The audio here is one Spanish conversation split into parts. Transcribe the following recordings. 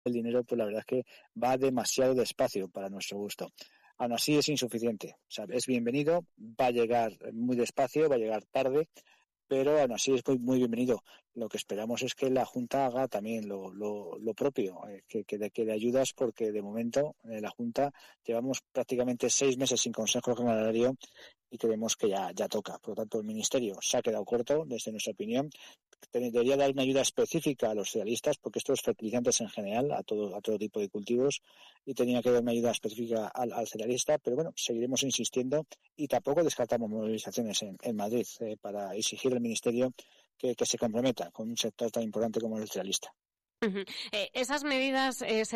el dinero, pues la verdad es que va demasiado despacio para nuestro gusto. Aún así es insuficiente. O sea, es bienvenido, va a llegar muy despacio, va a llegar tarde, pero aún así es muy bienvenido. Lo que esperamos es que la Junta haga también lo propio, que dé ayudas, porque de momento la Junta llevamos prácticamente 6 meses sin Consejo Agrario y creemos que ya toca. Por lo tanto, el Ministerio se ha quedado corto, desde nuestra opinión. Debería dar una ayuda específica a los cerealistas, porque estos fertilizantes en general, a todo tipo de cultivos, y tenía que dar una ayuda específica al cerealista, pero bueno, seguiremos insistiendo y tampoco descartamos movilizaciones en Madrid para exigir al Ministerio que se comprometa con un sector tan importante como el cerealista. Uh-huh. ¿Esas medidas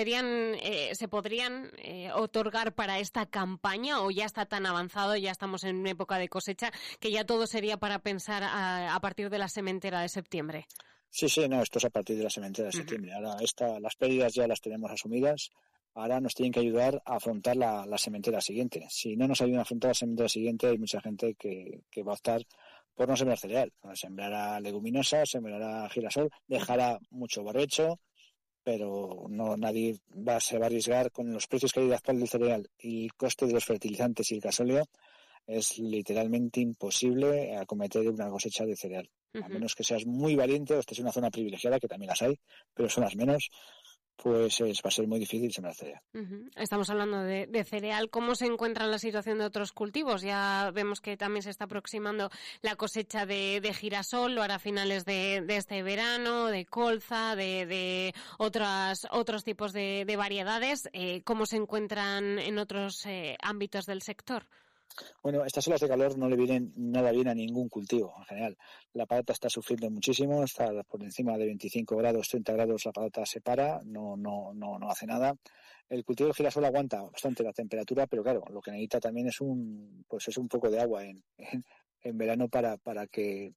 se podrían otorgar para esta campaña o ya está tan avanzado, ya estamos en época de cosecha, que ya todo sería para pensar a partir de la sementera de septiembre? Sí, no, esto es a partir de la sementera de septiembre. Ahora las pérdidas ya las tenemos asumidas. Ahora nos tienen que ayudar a afrontar la sementera siguiente. Si no nos ayudan a afrontar la sementera siguiente, hay mucha gente que va a optar por no sembrar cereal. Sembrará leguminosas, sembrará girasol, dejará mucho barbecho, pero nadie se va a arriesgar con los precios que hay actual del cereal y el coste de los fertilizantes y el gasóleo. Es literalmente imposible acometer una cosecha de cereal. A menos que seas muy valiente o estés en una zona privilegiada, que también las hay, pero son las menos, pues va a ser muy difícil sembrar cereal. Estamos hablando de cereal. ¿Cómo se encuentra la situación de otros cultivos? Ya vemos que también se está aproximando la cosecha de girasol, lo hará a finales de este verano, de colza, de otros tipos de variedades. ¿Cómo se encuentran en otros ámbitos del sector? Bueno, estas olas de calor no le vienen nada bien a ningún cultivo en general. La patata está sufriendo muchísimo, está por encima de 25 grados, 30 grados, la patata se para, no hace nada. El cultivo del girasol aguanta bastante la temperatura, pero claro, lo que necesita también es un poco de agua en verano para que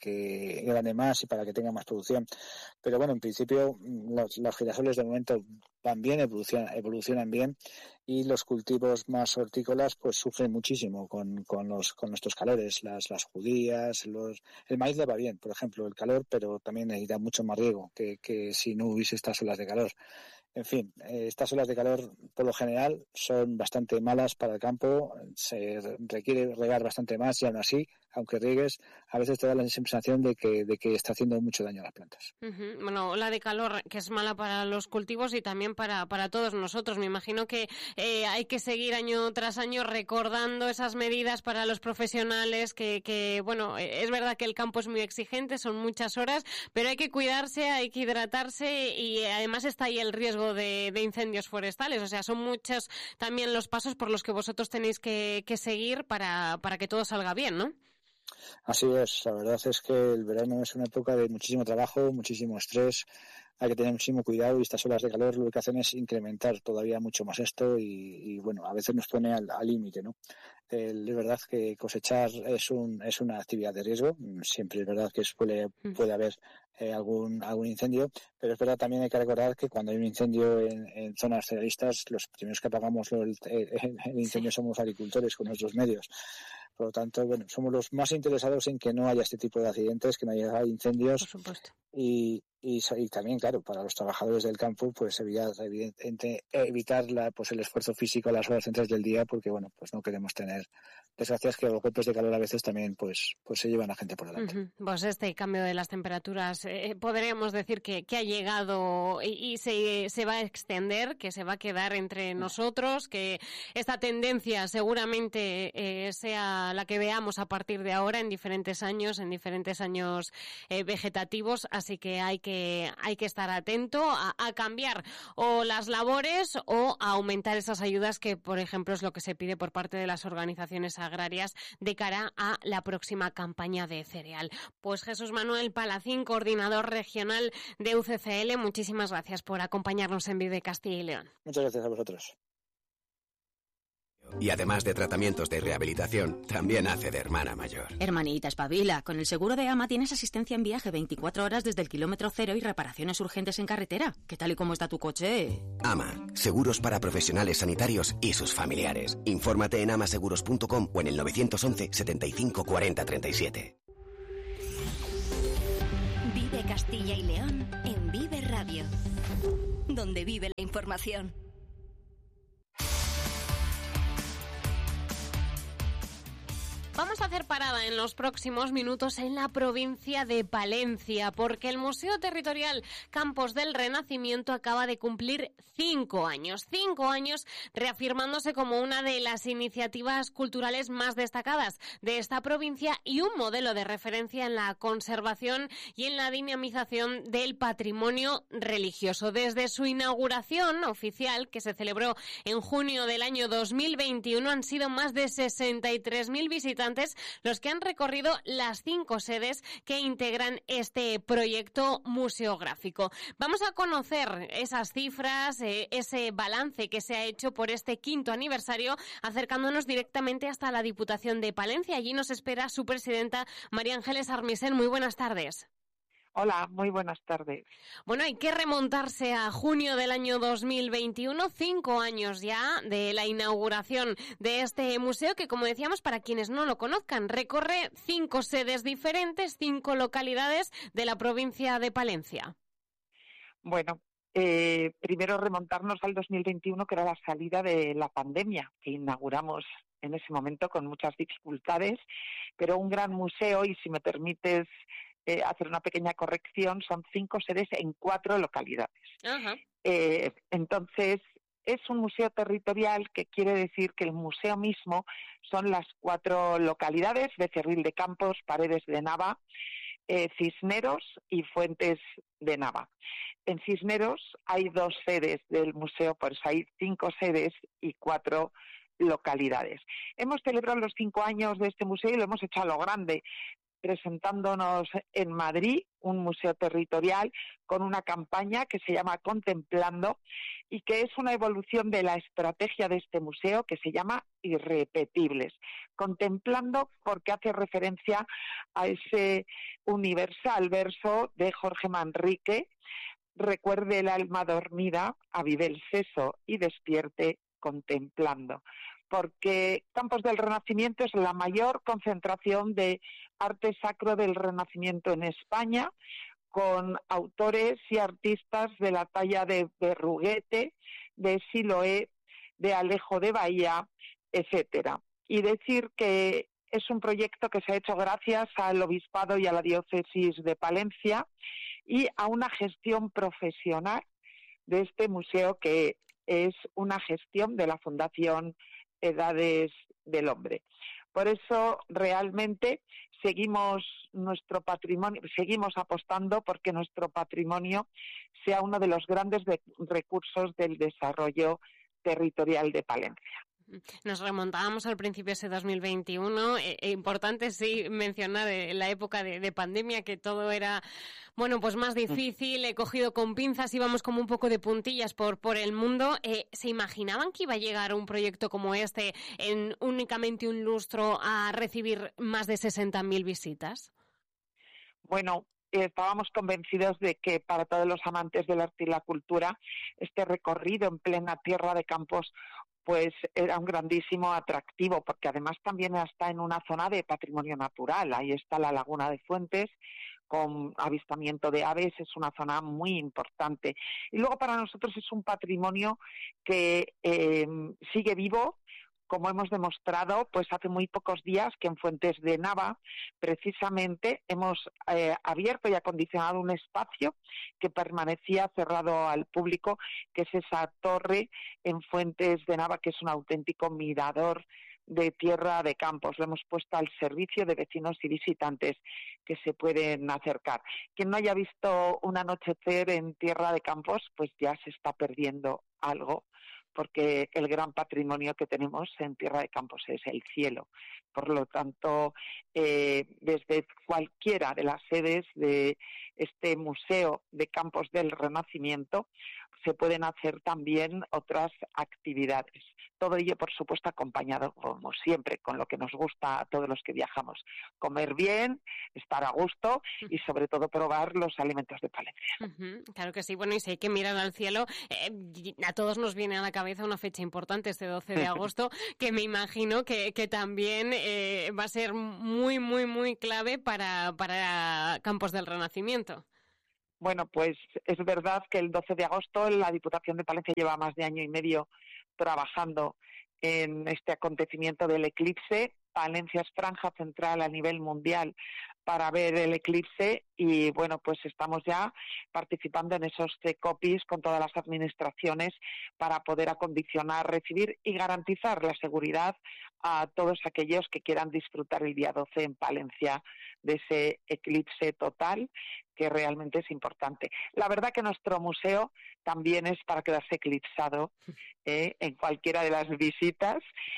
grane más y para que tenga más producción. Pero bueno, en principio los girasoles de momento van bien, evolucionan bien, y los cultivos más hortícolas pues sufren muchísimo con estos calores, las judías, el maíz le va bien, por ejemplo, el calor, pero también necesita mucho más riego que si no hubiese estas olas de calor. En fin, estas olas de calor por lo general son bastante malas para el campo, se requiere regar bastante más y aún así, aunque riegues, a veces te da la sensación de que está haciendo mucho daño a las plantas. Bueno, ola de calor que es mala para los cultivos y también para todos nosotros. Me imagino que hay que seguir año tras año recordando esas medidas para los profesionales que bueno, es verdad que el campo es muy exigente, son muchas horas, pero hay que cuidarse, hay que hidratarse y además está ahí el riesgo de incendios forestales. O sea, son muchos también los pasos por los que vosotros tenéis que seguir para que todo salga bien, ¿no? Así es, la verdad es que el verano es una época de muchísimo trabajo, muchísimo estrés, hay que tener muchísimo cuidado y estas olas de calor lo que hacen es incrementar todavía mucho más esto y bueno, a veces nos pone al límite, ¿no? Es verdad que cosechar es una actividad de riesgo, siempre es verdad que puede haber algún incendio, pero es verdad también hay que recordar que cuando hay un incendio en zonas cerealistas, los primeros que apagamos el incendio somos los agricultores con nuestros medios. Por lo tanto, bueno, somos los más interesados en que no haya este tipo de accidentes, que no haya incendios. Por supuesto. Y también, claro, para los trabajadores del campo, pues evitar el esfuerzo físico a las horas centrales del día, porque bueno, pues no queremos tener desgracias que los golpes de calor a veces también pues se llevan a gente por delante. Pues este cambio de las temperaturas podríamos decir que ha llegado y se va a extender, que se va a quedar entre nosotros, que esta tendencia seguramente sea la que veamos a partir de ahora en diferentes años vegetativos, así que hay que estar atento a cambiar o las labores o a aumentar esas ayudas que, por ejemplo, es lo que se pide por parte de las organizaciones agrarias de cara a la próxima campaña de cereal. Pues Jesús Manuel Palacín, coordinador regional de UCCL, muchísimas gracias por acompañarnos en Vive Castilla y León. Muchas gracias a vosotros. Y además de tratamientos de rehabilitación, también hace de hermana mayor. Hermanita, espabila. Con el seguro de AMA tienes asistencia en viaje 24 horas desde el kilómetro cero y reparaciones urgentes en carretera. ¿Qué tal y cómo está tu coche? AMA, seguros para profesionales sanitarios y sus familiares. Infórmate en amaseguros.com o en el 911 75 40 37. Vive Castilla y León en Vive Radio. donde vive la información. Vamos a hacer parada en los próximos minutos en la provincia de Palencia, porque el Museo Territorial Campos del Renacimiento acaba de cumplir 5 años. 5 años reafirmándose como una de las iniciativas culturales más destacadas de esta provincia y un modelo de referencia en la conservación y en la dinamización del patrimonio religioso. Desde su inauguración oficial, que se celebró en junio del año 2021, han sido más de 63.000 visitantes los que han recorrido las 5 sedes que integran este proyecto museográfico. Vamos a conocer esas cifras, ese balance que se ha hecho por este 5º aniversario, acercándonos directamente hasta la Diputación de Palencia. Allí nos espera su presidenta, María Ángeles Armisen. Muy buenas tardes. Hola, muy buenas tardes. Bueno, hay que remontarse a junio del año 2021, 5 años ya de la inauguración de este museo que, como decíamos, para quienes no lo conozcan, recorre 5 sedes diferentes, 5 localidades de la provincia de Palencia. Bueno, primero remontarnos al 2021, que era la salida de la pandemia, que inauguramos en ese momento con muchas dificultades, pero un gran museo, y si me permites hacer una pequeña corrección, son 5 sedes en 4 localidades. Ajá. Entonces, es un museo territorial, que quiere decir que el museo mismo son las 4 localidades: Becerril de Campos, Paredes de Nava, Cisneros y Fuentes de Nava. En Cisneros hay 2 sedes del museo, por eso hay 5 sedes y 4 localidades. Hemos celebrado los 5 años de este museo y lo hemos hecho a lo grande, presentándonos en Madrid, un museo territorial con una campaña que se llama Contemplando y que es una evolución de la estrategia de este museo, que se llama Irrepetibles. Contemplando porque hace referencia a ese universal verso de Jorge Manrique: recuerde el alma dormida, avive el seso y despierte contemplando. Porque Campos del Renacimiento es la mayor concentración de arte sacro del Renacimiento en España, con autores y artistas de la talla de Berruguete, de Siloé, de Alejo de Bahía, etcétera. Y decir que es un proyecto que se ha hecho gracias al Obispado y a la Diócesis de Palencia y a una gestión profesional de este museo, que es una gestión de la Fundación Edades del Hombre. Por eso realmente seguimos nuestro patrimonio, seguimos apostando porque nuestro patrimonio sea uno de los grandes recursos del desarrollo territorial de Palencia. Nos remontábamos al principio de ese 2021. Importante sí mencionar la época de pandemia, que todo era, bueno, pues más difícil, cogido con pinzas, íbamos como un poco de puntillas por el mundo. ¿Se imaginaban que iba a llegar un proyecto como este en únicamente un lustro a recibir más de 60.000 visitas? Bueno, estábamos convencidos de que para todos los amantes del arte y la cultura, este recorrido en plena tierra de Campos pues era un grandísimo atractivo, porque además también está en una zona de patrimonio natural. Ahí está la Laguna de Fuentes, con avistamiento de aves, es una zona muy importante. Y luego para nosotros es un patrimonio que sigue vivo, como hemos demostrado, pues hace muy pocos días que en Fuentes de Nava precisamente hemos abierto y acondicionado un espacio que permanecía cerrado al público, que es esa torre en Fuentes de Nava, que es un auténtico mirador de tierra de Campos. Lo hemos puesto al servicio de vecinos y visitantes que se pueden acercar. Quien no haya visto un anochecer en tierra de Campos, pues ya se está perdiendo algo, porque el gran patrimonio que tenemos en tierra de Campos es el cielo. Por lo tanto, desde cualquiera de las sedes de este Museo de Campos del Renacimiento se pueden hacer también otras actividades. Todo ello, por supuesto, acompañado, como siempre, con lo que nos gusta a todos los que viajamos: comer bien, estar a gusto y, sobre todo, probar los alimentos de Palencia. Claro que sí. Bueno, y si hay que mirar al cielo, a todos nos viene a la cabeza una fecha importante, este 12 de agosto, que me imagino que también va a ser muy, muy, muy clave para Campos del Renacimiento. Bueno, pues es verdad que el 12 de agosto la Diputación de Palencia lleva más de año y medio trabajando en este acontecimiento del eclipse. Palencia es franja central a nivel mundial para ver el eclipse y bueno, pues estamos ya participando en esos CECOPIs con todas las administraciones para poder acondicionar, recibir y garantizar la seguridad a todos aquellos que quieran disfrutar el día 12 en Palencia de ese eclipse total, que realmente es importante. La verdad que nuestro museo también es para quedarse eclipsado en cualquiera de las visitas,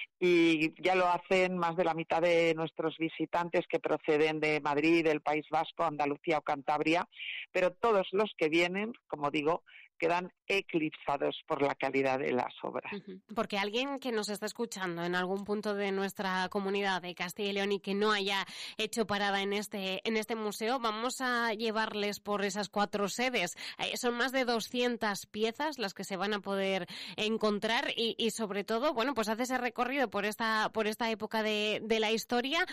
y ya lo hacen más de la mitad de nuestros visitantes que proceden de Madrid, del País Vasco, Andalucía o Cantabria, pero todos los que vienen, como digo, quedan eclipsados por la calidad de las obras. Porque alguien que nos está escuchando en algún punto de nuestra comunidad de Castilla y León y que no haya hecho parada en este museo, vamos a llevarles por esas 4 sedes. Son más de 200 piezas las que se van a poder encontrar y sobre todo, bueno, pues hace ese recorrido por esta época de la historia,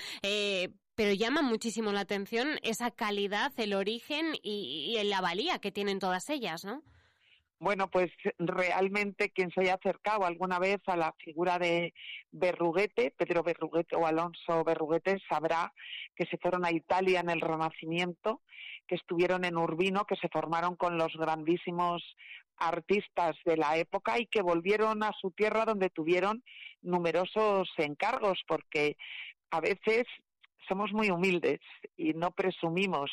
pero llama muchísimo la atención esa calidad, el origen y la valía que tienen todas ellas, ¿no? Bueno, pues realmente quien se haya acercado alguna vez a la figura de Berruguete, Pedro Berruguete o Alonso Berruguete, sabrá que se fueron a Italia en el Renacimiento, que estuvieron en Urbino, que se formaron con los grandísimos artistas de la época y que volvieron a su tierra donde tuvieron numerosos encargos, porque a veces somos muy humildes y no presumimos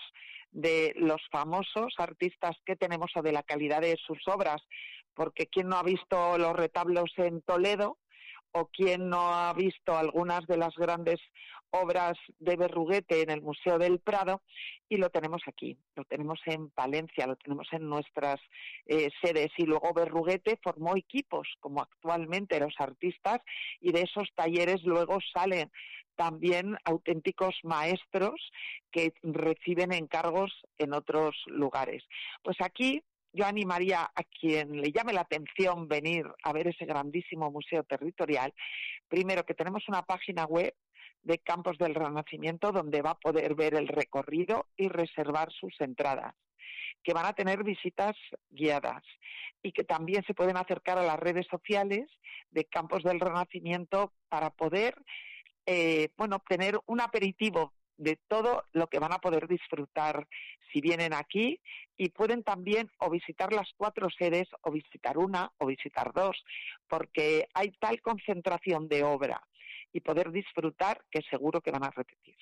de los famosos artistas que tenemos o de la calidad de sus obras, porque ¿quién no ha visto los retablos en Toledo? ¿O quién no ha visto algunas de las grandes obras de Berruguete en el Museo del Prado? Y lo tenemos aquí, lo tenemos en Palencia, lo tenemos en nuestras sedes. Y luego Berruguete formó equipos, como actualmente los artistas, y de esos talleres luego salen también auténticos maestros que reciben encargos en otros lugares. Pues aquí yo animaría a quien le llame la atención venir a ver ese grandísimo museo territorial, primero que tenemos una página web de Campos del Renacimiento donde va a poder ver el recorrido y reservar sus entradas, que van a tener visitas guiadas y que también se pueden acercar a las redes sociales de Campos del Renacimiento para poder tener un aperitivo de todo lo que van a poder disfrutar si vienen aquí, y pueden también o visitar las 4 sedes o visitar una o visitar 2, porque hay tal concentración de obra y poder disfrutar que seguro que van a repetir.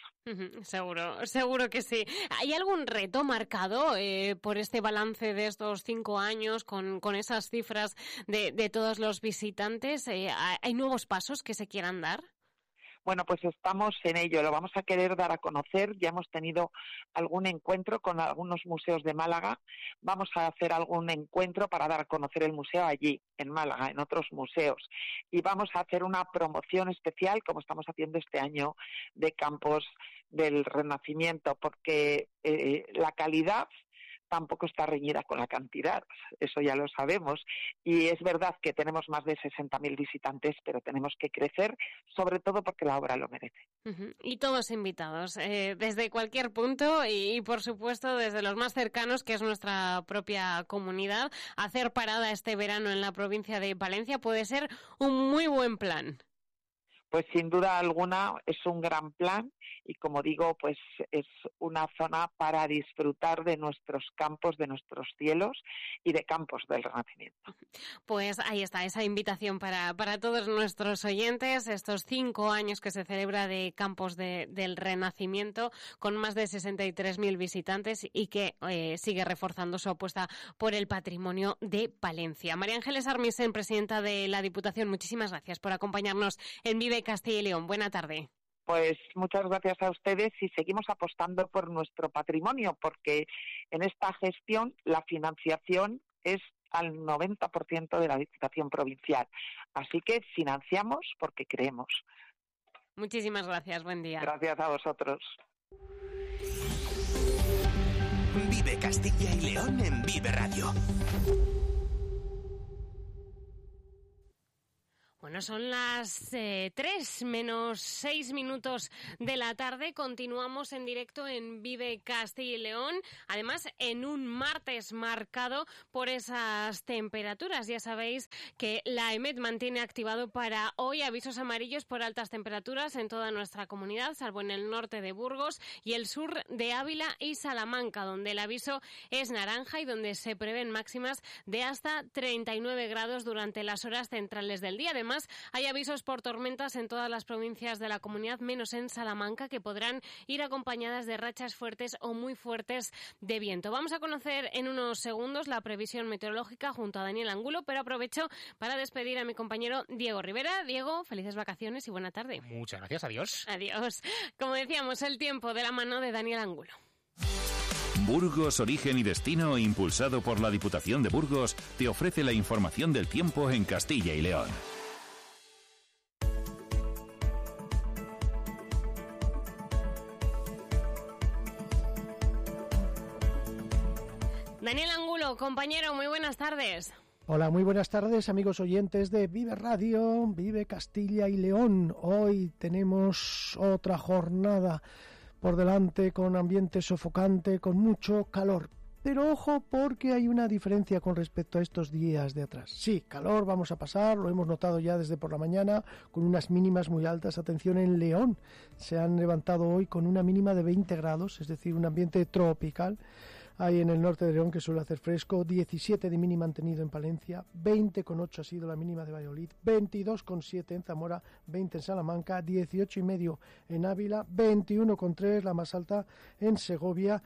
Seguro que sí. ¿Hay algún reto marcado por este balance de estos 5 años con esas cifras de todos los visitantes? ¿Hay nuevos pasos que se quieran dar? Bueno, pues estamos en ello, lo vamos a querer dar a conocer. Ya hemos tenido algún encuentro con algunos museos de Málaga. Vamos a hacer algún encuentro para dar a conocer el museo allí, en Málaga, en otros museos. Y vamos a hacer una promoción especial, como estamos haciendo este año, de Campos del Renacimiento, porque la calidad tampoco está reñida con la cantidad, eso ya lo sabemos, y es verdad que tenemos más de 60.000 visitantes, pero tenemos que crecer, sobre todo porque la obra lo merece. Y todos invitados, desde cualquier punto y por supuesto desde los más cercanos, que es nuestra propia comunidad. Hacer parada este verano en la provincia de Palencia puede ser un muy buen plan. Pues sin duda alguna es un gran plan y, como digo, pues es una zona para disfrutar de nuestros campos, de nuestros cielos y de Campos del Renacimiento. Pues ahí está, esa invitación para todos nuestros oyentes, estos 5 años que se celebra de Campos del Renacimiento, con más de 63.000 visitantes y que sigue reforzando su apuesta por el patrimonio de Palencia. María Ángeles Armisen, presidenta de la Diputación, muchísimas gracias por acompañarnos en Vive Castilla y León. Buena tarde. Pues muchas gracias a ustedes y seguimos apostando por nuestro patrimonio, porque en esta gestión la financiación es al 90% de la Diputación Provincial. Así que financiamos porque creemos. Muchísimas gracias, buen día. Gracias a vosotros. Vive Castilla y León en Vive Radio. Bueno, son las 3 menos 6 minutos de la tarde. Continuamos en directo en Vive Castilla y León. Además, en un martes marcado por esas temperaturas. Ya sabéis que la EMET mantiene activado para hoy avisos amarillos por altas temperaturas en toda nuestra comunidad, salvo en el norte de Burgos y el sur de Ávila y Salamanca, donde el aviso es naranja y donde se prevén máximas de hasta 39 grados durante las horas centrales del día. Además, hay avisos por tormentas en todas las provincias de la comunidad, menos en Salamanca, que podrán ir acompañadas de rachas fuertes o muy fuertes de viento. Vamos a conocer en unos segundos la previsión meteorológica junto a Daniel Angulo, pero aprovecho para despedir a mi compañero Diego Rivera. Diego, felices vacaciones y buena tarde. Muchas gracias, adiós. Adiós. Como decíamos, el tiempo de la mano de Daniel Angulo. Burgos, Origen y Destino, impulsado por la Diputación de Burgos, te ofrece la información del tiempo en Castilla y León. Daniel Angulo, compañero, muy buenas tardes. Hola, muy buenas tardes, amigos oyentes de Vive Radio, Vive Castilla y León. Hoy tenemos otra jornada por delante con ambiente sofocante, con mucho calor. Pero ojo, porque hay una diferencia con respecto a estos días de atrás. Sí, calor vamos a pasar, lo hemos notado ya desde por la mañana, con unas mínimas muy altas. Atención, en León se han levantado hoy con una mínima de 20 grados, es decir, un ambiente tropical. Hay en el norte de León, que suele hacer fresco, 17 de mínima han tenido en Palencia, 20,8 ha sido la mínima de Valladolid, 22,7 en Zamora, 20 en Salamanca, 18,5 en Ávila, 21,3 la más alta en Segovia,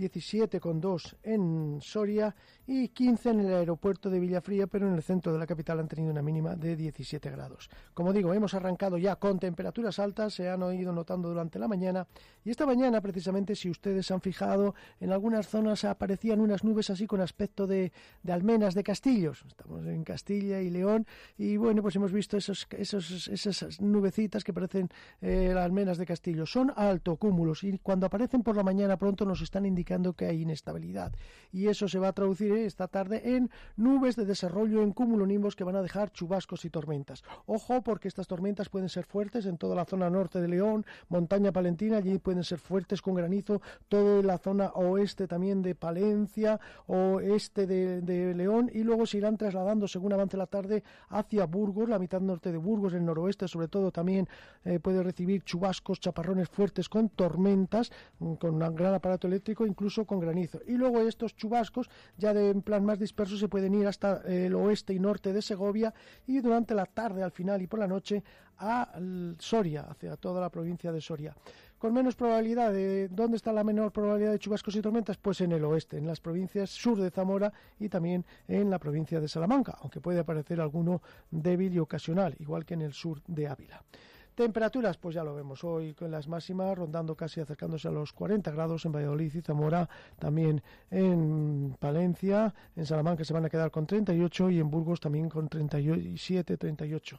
17,2 en Soria y 15 en el aeropuerto de Villafría, pero en el centro de la capital han tenido una mínima de 17 grados. Como digo, hemos arrancado ya con temperaturas altas, se han ido notando durante la mañana, y esta mañana precisamente, si ustedes se han fijado, en algunas zonas aparecían unas nubes así con aspecto de almenas de castillos. Estamos en Castilla y León y bueno, pues hemos visto esas nubecitas que parecen almenas de castillo. Son altocúmulos y cuando aparecen por la mañana pronto nos están indicando que hay inestabilidad, y eso se va a traducir esta tarde en nubes de desarrollo en cumulonimbos que van a dejar chubascos y tormentas. Ojo, porque estas tormentas pueden ser fuertes en toda la zona norte de León, montaña palentina, allí pueden ser fuertes con granizo, toda la zona oeste también de Palencia, oeste de León, y luego se irán trasladando según avance la tarde hacia Burgos, la mitad norte de Burgos, el noroeste sobre todo también puede recibir chubascos, chaparrones fuertes con tormentas, con un gran aparato eléctrico, incluso con granizo. Y luego estos chubascos, ya en plan más disperso, se pueden ir hasta el oeste y norte de Segovia y durante la tarde, al final y por la noche, a Soria, hacia toda la provincia de Soria. Con menos probabilidad, ¿dónde está la menor probabilidad de chubascos y tormentas? Pues en el oeste, en las provincias sur de Zamora y también en la provincia de Salamanca, aunque puede aparecer alguno débil y ocasional, igual que en el sur de Ávila. Temperaturas, pues ya lo vemos hoy con las máximas rondando casi acercándose a los 40 grados en Valladolid y Zamora, también en Palencia, en Salamanca se van a quedar con 38 y en Burgos también con 37, 38.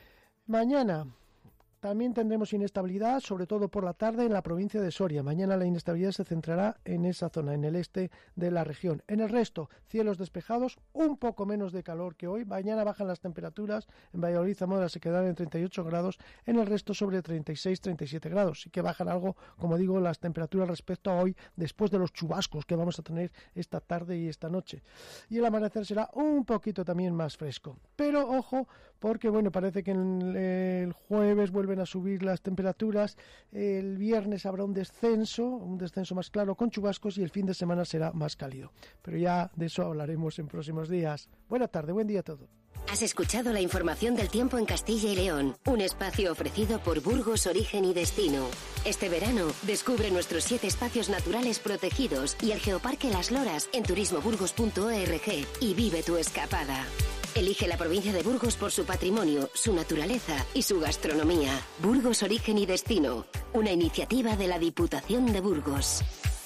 Mañana también tendremos inestabilidad, sobre todo por la tarde en la provincia de Soria. Mañana la inestabilidad se centrará en esa zona, en el este de la región. En el resto, cielos despejados, un poco menos de calor que hoy. Mañana bajan las temperaturas. En Valladolid, Zamora se quedarán en 38 grados. En el resto sobre 36, 37 grados. Sí que bajan algo, como digo, las temperaturas respecto a hoy, después de los chubascos que vamos a tener esta tarde y esta noche. Y el amanecer será un poquito también más fresco. Pero ojo, porque bueno, parece que el jueves vuelven a subir las temperaturas, el viernes habrá un descenso más claro con chubascos y el fin de semana será más cálido. Pero ya de eso hablaremos en próximos días. Buena tarde, buen día a todos. Has escuchado la información del tiempo en Castilla y León, un espacio ofrecido por Burgos, Origen y Destino. Este verano, descubre nuestros 7 espacios naturales protegidos y el Geoparque Las Loras en turismoburgos.org y vive tu escapada. Elige la provincia de Burgos por su patrimonio, su naturaleza y su gastronomía. Burgos, Origen y Destino, una iniciativa de la Diputación de Burgos.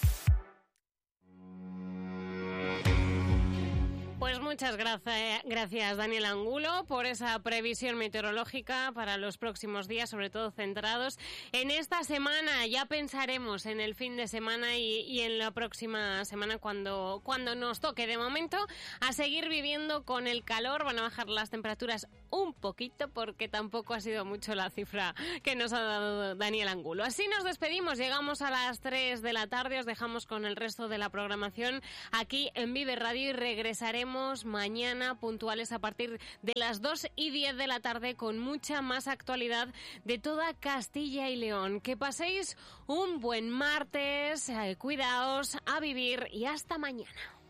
Pues muchas gracias Daniel Angulo por esa previsión meteorológica para los próximos días, sobre todo centrados en esta semana. Ya pensaremos en el fin de semana y en la próxima semana cuando nos toque. De momento, a seguir viviendo con el calor. Van a bajar las temperaturas un poquito, porque tampoco ha sido mucho la cifra que nos ha dado Daniel Angulo. Así nos despedimos, llegamos a las 3 de la tarde, os dejamos con el resto de la programación aquí en Vive Radio y regresaremos mañana puntuales a partir de las 2:10 de la tarde con mucha más actualidad de toda Castilla y León. Que paséis un buen martes, cuidaos, a vivir y hasta mañana.